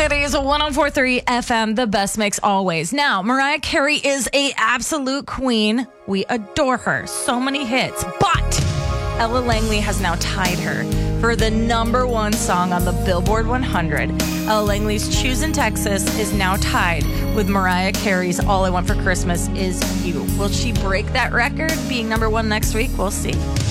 It is 104.3 FM, the best mix always. Now, Mariah Carey is a absolute queen. We adore her. So many hits. But Ella Langley has now tied her for the number one song on the Billboard 100. Ella Langley's Choosing Texas is now tied with Mariah Carey's All I Want for Christmas Is You. Will she break that record being number one next week? We'll see.